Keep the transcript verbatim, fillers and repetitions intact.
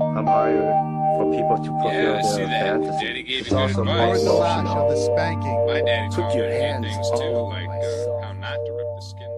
I'm harder for people to fulfill Yeah, I see their that. fantasy. Daddy gave It's you good also more advice. Or the lash emotional. of the spanking. My daddy Took taught me your many hands things too, all like my uh, soul. how not to rip the skin